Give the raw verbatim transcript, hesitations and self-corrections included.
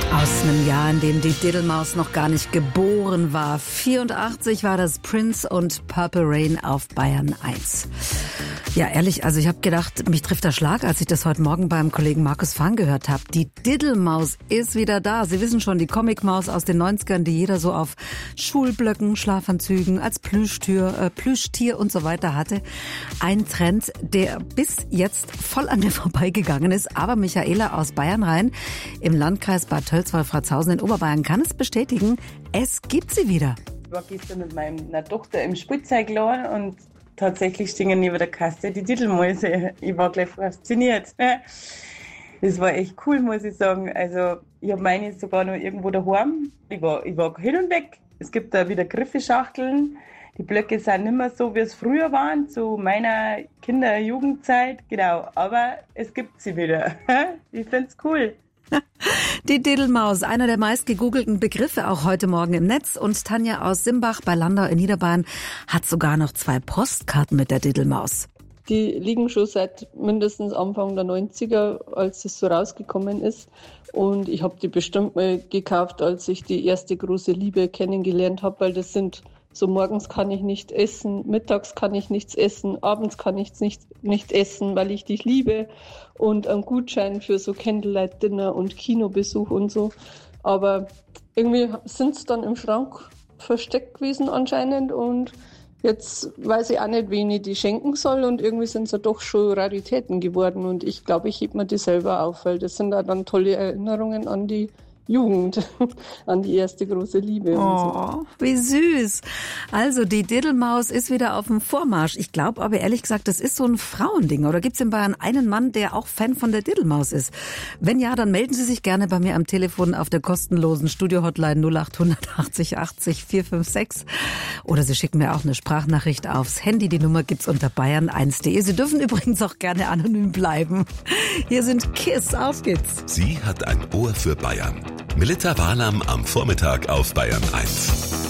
Aus einem Jahr, in dem die Diddlemaus noch gar nicht geboren war. vierundachtzig war das Prince und Purple Rain auf Bayern eins. Ja, ehrlich, also ich habe gedacht, mich trifft der Schlag, als ich das heute Morgen beim Kollegen Markus Fahn gehört habe. Die Diddlemaus ist wieder da. Sie wissen schon, die Comicmaus aus den neunzigern, die jeder so auf Schulblöcken, Schlafanzügen, als Plüschtür, äh, Plüschtier und so weiter hatte. Ein Trend, der bis jetzt voll an mir vorbeigegangen ist. Aber Michaela aus Bayernrhein im Landkreis Bad Tölz-Wolfratshausen in Oberbayern kann es bestätigen, es gibt sie wieder. Ich war gestern mit meiner Tochter im Spielzeugladen und tatsächlich stehen neben der Kasse die Diddlmäuse. Ich war gleich fasziniert. Das war echt cool, muss ich sagen. Also ich habe meine sogar noch irgendwo daheim. Ich war, ich war hin und weg. Es gibt da wieder Griffeschachteln. Die Blöcke sind nicht mehr so, wie es früher waren, zu meiner Kinder-, Jugendzeit. Genau, aber es gibt sie wieder. Ich finde es cool. Die Diddlemaus, einer der meist gegoogelten Begriffe auch heute Morgen im Netz. Und Tanja aus Simbach bei Landau in Niederbayern hat sogar noch zwei Postkarten mit der Diddlemaus. Die liegen schon seit mindestens Anfang der neunziger, als es so rausgekommen ist. Und ich habe die bestimmt mal gekauft, als ich die erste große Liebe kennengelernt habe, weil das sind so, morgens kann ich nicht essen, mittags kann ich nichts essen, abends kann ich nicht, nicht essen, weil ich dich liebe. Und ein Gutschein für so Candlelight-Dinner und Kinobesuch und so. Aber irgendwie sind es dann im Schrank versteckt gewesen anscheinend. Und jetzt weiß ich auch nicht, wen ich die schenken soll. Und irgendwie sind es ja doch schon Raritäten geworden. Und ich glaube, ich heb mir die selber auf, weil das sind ja dann tolle Erinnerungen an die Jugend, an die erste große Liebe. Oh, und so. Wie süß. Also die Diddlemaus ist wieder auf dem Vormarsch. Ich glaube aber ehrlich gesagt, das ist so ein Frauending. Oder gibt es in Bayern einen Mann, der auch Fan von der Diddlemaus ist? Wenn ja, dann melden Sie sich gerne bei mir am Telefon auf der kostenlosen Studio-Hotline null acht achtzig achtzig vier fünf sechs. Oder Sie schicken mir auch eine Sprachnachricht aufs Handy. Die Nummer gibt's unter bayern eins punkt de. Sie dürfen übrigens auch gerne anonym bleiben. Hier sind Kiss. Auf geht's. Sie hat ein Ohr für Bayern. Melitta Walam am Vormittag auf Bayern eins.